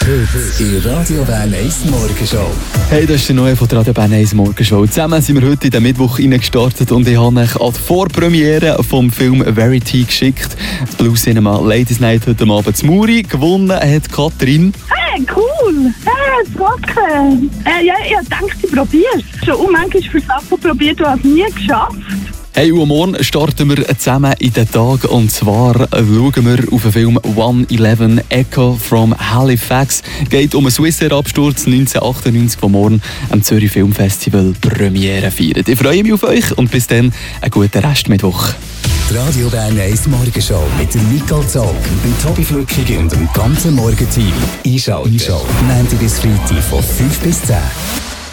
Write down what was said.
Heute in Radio Bern 1 Morgenshow. Hey, das ist der neue von der Radio Bern 1 Morgenshow. Zusammen sind wir heute in den Mittwoch gestartet und ich habe euch an die Vorpremiere vom Film Verity geschickt. Das Blue Cinema Ladies Night heute Abend zu Muri. Gewonnen hat Katrin. Hey, cool! Hey, danke! Ich dachte, ich probiere es. Schon manchmal für Sachen probiert und habe es nie geschafft. Hey, und morgen starten wir zusammen in den Tag. Und zwar schauen wir auf den Film 111 Echo from Halifax. Es geht um einen Swissair-Absturz 1998, der morgen am Zürich Filmfestival Premiere feiert. Ich freue mich auf euch und bis dann einen guten Restmittwoch. Die Radio Bern 1 Morgenshow mit dem Nicole Zog, dem Tobi Flückig und dem ganzen Morgenteam. Einschalten. Montag bis Freitag von 5 bis 10.